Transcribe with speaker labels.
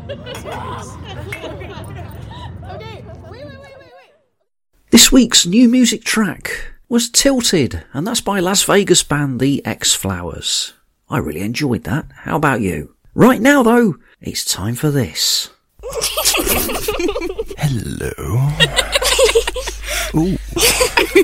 Speaker 1: This week's new music track was Tilted, and that's by Las Vegas band The X-Flowers. I really enjoyed that. How about you? Right now, though, it's time for this.
Speaker 2: Hello. Ooh.